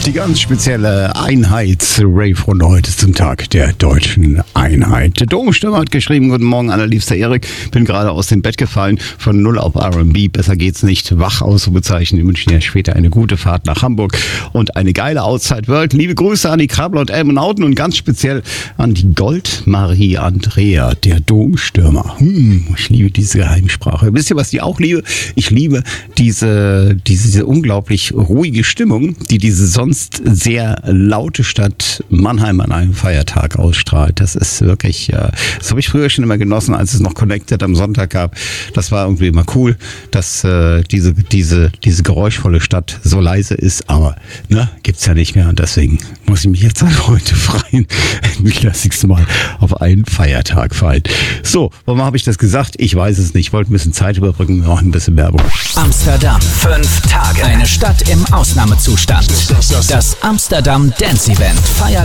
Die ganz spezielle Einheits-Rave von heute zum Tag der deutschen Einheit. Der Domstürmer hat geschrieben: Guten Morgen, allerliebster Erik. Bin gerade aus dem Bett gefallen, von 0 auf R&B. Besser geht's nicht. Wach, Ausrufezeichen. Ich wünsche dir später eine gute Fahrt nach Hamburg und eine geile Outside World. Liebe Grüße an die Krabbler und Elmenauten und ganz speziell an die Goldmarie Andrea, der Domstürmer. Ich liebe diese Geheimsprache. Wisst ihr, was ich auch liebe? Ich liebe diese unglaublich ruhige Stimmung, die diese sonst sehr laute Stadt Mannheim an einem Feiertag ausstrahlt. Das ist wirklich, das habe ich früher schon immer genossen, als es noch Connected am Sonntag gab. Das war irgendwie immer cool, dass diese geräuschvolle Stadt so leise ist, aber gibt's ja nicht mehr und deswegen muss ich mich jetzt heute freuen. Ich lasse es mal auf einen Feiertag fallen. So, warum habe ich das gesagt? Ich weiß es nicht. Ich wollte ein bisschen Zeit überbrücken, noch ein bisschen Werbung. Amsterdam, 5 Tage. Eine Stadt im Ausnahmezustand. Das Amsterdam Dance Event feiert